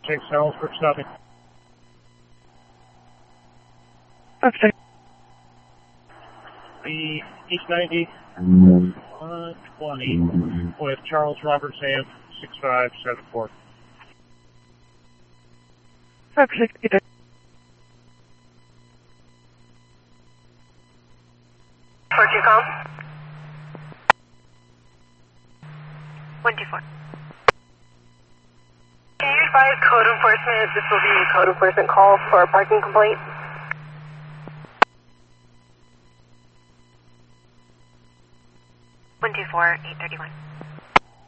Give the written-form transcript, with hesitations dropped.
St. Salisbury stopping. Okay. The East 90, 120 with Charles Robert Sam, 6574. Okay. Fortune call. 124. Can you advise code enforcement if this will be a code enforcement call for a parking complaint? One two four 831.